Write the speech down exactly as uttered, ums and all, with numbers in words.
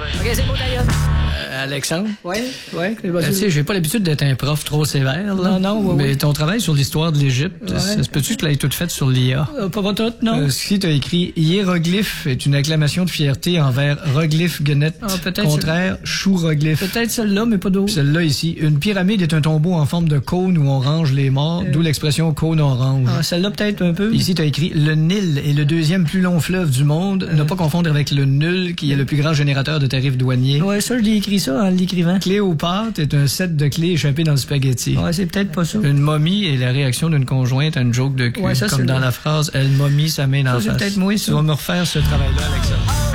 OK, c'est beau, d'ailleurs. Euh, Alexandre? Oui, oui. Euh, tu sais, j'ai pas l'habitude d'être un prof trop sévère, là. Non, non, oui, Mais oui. ton travail sur l'histoire de l'Égypte, Ouais. ça se peut-tu que tu l'aies toute faite sur l'I A? Euh, pas, pas tout, non. Euh, si t'as écrit hiéroglyphe est une acclamation de fierté envers roglyphe guenette. Ah, peut-être Contraire, chouroglyphe. Peut-être celle-là, mais pas d'autre. Celle-là ici, une pyramide est un tombeau en forme de cône où on range les morts, Euh. d'où l'expression cône orange. Ah, celle-là, peut-être un peu. Ici, t'as écrit le Nil est le deuxième plus long fleuve du monde. Ne pas confondre avec le Nul, qui est le plus grand générateur de tarifs douaniers. Ouais, ça, je l'ai écrit ça en l'écrivant. Cléopâtre est un set de clés échappées dans le spaghetti. Ouais, c'est peut-être pas ça. Une momie est la réaction d'une conjointe à une joke de cul. Ouais, ça, comme c'est dans vrai. la phrase « Elle momie sa main dans Ça, la c'est face ». peut-être moi, ça. Tu vas me refaire ce travail-là, Alexa.